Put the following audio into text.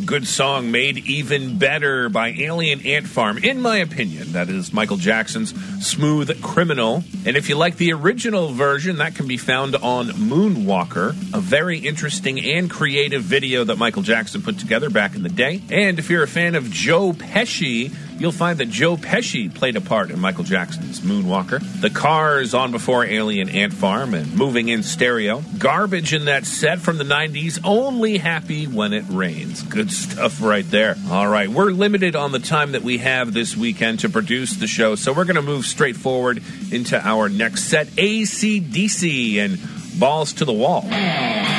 good song made even better by Alien Ant Farm. In my opinion, that is Michael Jackson's Smooth Criminal. And if you like the original version, that can be found on Moonwalker, a very interesting and creative video that Michael Jackson put together back in the day. And if you're a fan of Joe Pesci, you'll find that Joe Pesci played a part in Michael Jackson's Moonwalker. The Cars on before Alien Ant Farm and Moving in Stereo. Garbage in that set from the 90s, Only Happy When It Rains. Good stuff right there. All right, we're limited on the time that we have this weekend to produce the show, so we're going to move straight forward into our next set, AC/DC and Balls to the Wall.